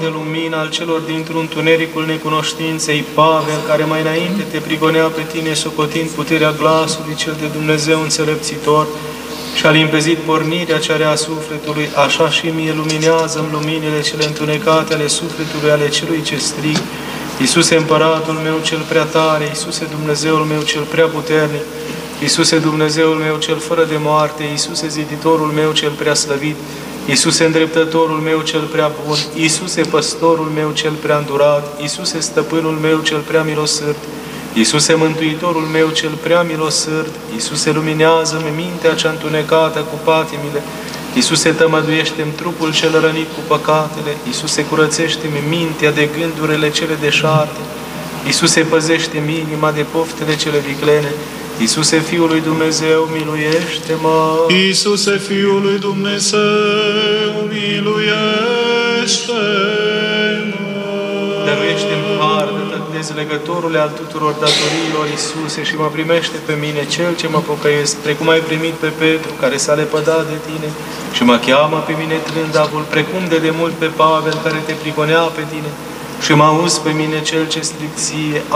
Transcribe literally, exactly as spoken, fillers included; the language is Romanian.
de lumină al celor dintr-un întunericul necunoștinței, Pavel, care mai înainte te prigonea pe tine, socotind puterea glasului cel de Dumnezeu înțelepțitor, și-a limpezit pornirea cea rea a sufletului, așa și mie luminează-mi luminile cele întunecate ale sufletului, ale celui ce strig. Iisuse, Împăratul meu cel prea tare, Iisuse, Dumnezeul meu cel prea puternic, Iisuse, Dumnezeul meu cel fără de moarte, Iisuse, Ziditorul meu cel prea slăvit, Iisuse, Îndreptătorul meu cel prea bun, Iisuse, Păstorul meu cel prea îndurat, Iisuse, Stăpânul meu cel prea milosârd, Iisuse, Mântuitorul meu cel prea milosârd, Iisuse, luminează-mi mintea cea întunecată cu patimile, Iisuse, tămăduiește-mi trupul cel rănit cu păcatele, Iisuse, curățește-mi mintea de gândurile cele deșarte, Iisuse, păzește-mi inima de poftele cele viclene, Iisuse, Fiul lui Dumnezeu, miluiește-mă! Iisuse, Fiul lui Dumnezeu, miluiește-mă! Dăruiește-mi har de dezlegătorule al tuturor datoriilor, Iisuse, și mă primește pe mine, cel ce mă pocăiesc, precum ai primit pe Petru, care s-a lepădat de tine, și mă cheamă pe mine trândavul, precum de demult pe Pavel, care te prigonea pe tine, și mă auzi pe mine, cel ce strig ție,